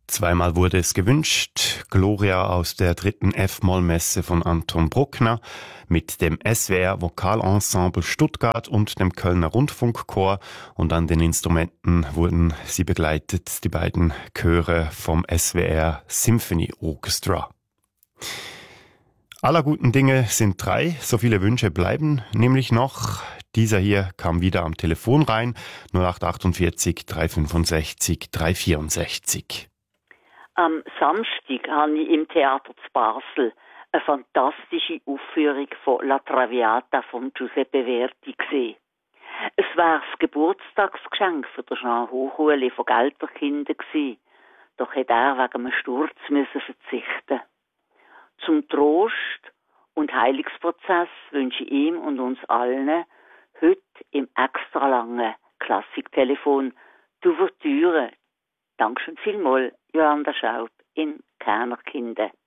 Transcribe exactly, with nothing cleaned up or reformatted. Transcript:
Zweimal wurde es gewünscht. Gloria aus der dritten F-Moll-Messe von Anton Bruckner mit dem S W R Vokalensemble Stuttgart und dem Kölner Rundfunkchor. Und an den Instrumenten wurden sie begleitet, die beiden Chöre vom S W R Symphony Orchestra. Aller guten Dinge sind drei, so viele Wünsche bleiben nämlich noch. Dieser hier kam wieder am Telefon rein, null acht achtundvierzig dreihundertfünfundsechzig dreihundertvierundsechzig. Am Samstag habe ich im Theater zu Basel eine fantastische Aufführung von La Traviata von Giuseppe Verdi gesehen. Es war das Geburtstagsgeschenk für den Jean Hochhueli von Gelterkinder gewesen. Doch hat er wegen einem Sturz müssen verzichten. Zum Trost und Heilungsprozess wünsche ich ihm und uns allen heute im extra langen Klassiktelefon die Ouvertüre. Dankeschön vielmals, Jolanda Schaub in Kernerkinder.